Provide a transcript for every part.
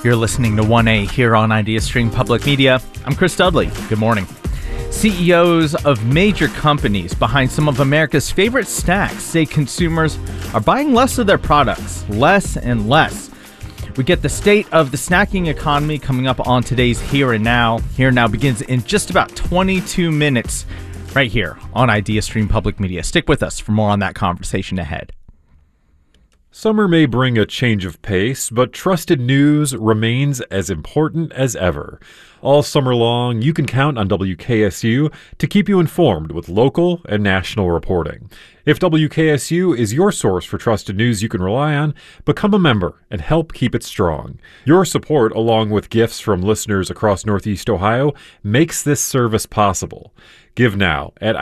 You're listening to 1A here on IdeaStream Public Media. I'm Chris Dudley. Good morning. CEOs of major companies behind some of America's favorite snacks say consumers are buying less of their products, less and less. We get the state of the snacking economy coming up on today's Here and Now. Here and Now begins in just about 22 minutes right here on IdeaStream Public Media. Stick with us for more on that conversation ahead. Summer may bring a change of pace, but trusted news remains as important as ever. All summer long, you can count on WKSU to keep you informed with local and national reporting. If WKSU is your source for trusted news you can rely on, become a member and help keep it strong. Your support, along with gifts from listeners across Northeast Ohio, makes this service possible. Give now at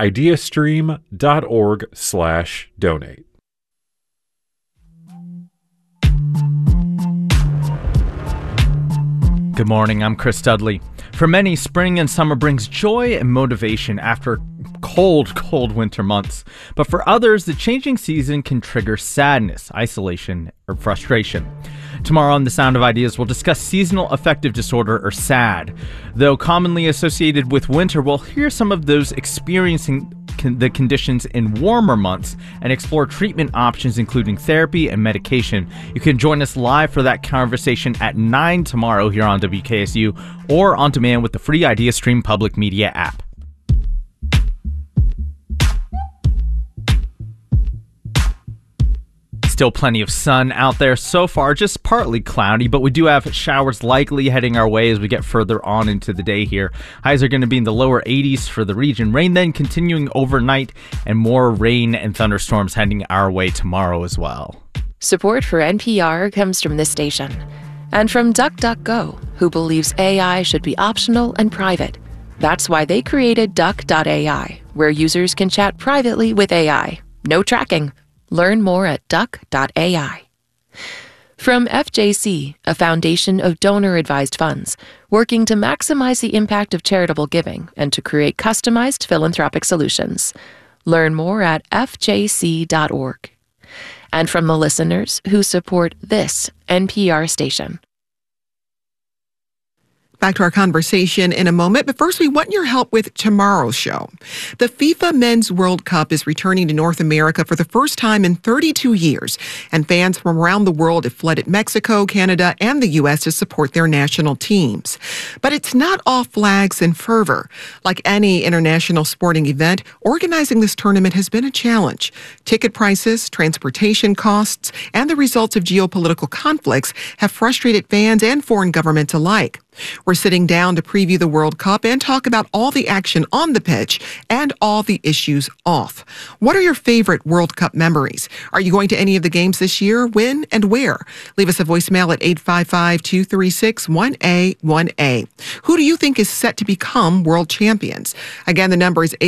ideastream.org/donate. Good morning, I'm Chris Dudley. For many, spring and summer brings joy and motivation after cold winter months. But for others, the changing season can trigger sadness, isolation, or frustration. Tomorrow on The Sound of Ideas, we'll discuss seasonal affective disorder, or SAD. Though commonly associated with winter, we'll hear some of those experiencing the conditions in warmer months and explore treatment options, including therapy and medication. You can join us live for that conversation at 9 tomorrow here on WKSU or on demand with the free IdeaStream Public Media app. Still plenty of sun out there so far, just partly cloudy, but we do have showers likely heading our way as we get further on into the day here. Highs are going to be in the lower 80s for the region. Rain then continuing overnight, and more rain and thunderstorms heading our way tomorrow as well. Support for NPR comes from this station and from DuckDuckGo, who believes AI should be optional and private. That's why they created Duck.ai, where users can chat privately with AI. No tracking. Learn more at duck.ai. From FJC, a foundation of donor-advised funds, working to maximize the impact of charitable giving and to create customized philanthropic solutions. Learn more at fjc.org. And from the listeners who support this NPR station. Back to our conversation in a moment, but first we want your help with tomorrow's show. The FIFA Men's World Cup is returning to North America for the first time in 32 years, and fans from around the world have flooded Mexico, Canada, and the U.S. to support their national teams. But it's not all flags and fervor. Like any international sporting event, organizing this tournament has been a challenge. Ticket prices, transportation costs, and the results of geopolitical conflicts have frustrated fans and foreign governments alike. We're sitting down to preview the World Cup and talk about all the action on the pitch and all the issues off. What are your favorite World Cup memories? Are you going to any of the games this year? When and where? Leave us a voicemail at 855-236-1A1A. Who do you think is set to become world champions? Again, the number is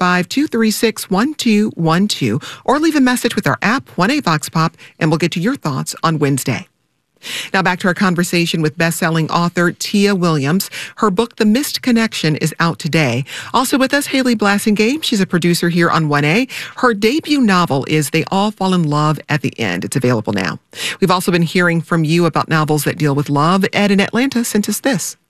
855-236-1212, or leave a message with our app, 1A Vox Pop, and we'll get to your thoughts on Wednesday. Now back to our conversation with best-selling author Tia Williams. Her book, The Missed Connection, is out today. Also with us, Haley Blassingame. She's a producer here on 1A. Her debut novel is They All Fall in Love at the End. It's available now. We've also been hearing from you about novels that deal with love. Ed in Atlanta sent us this.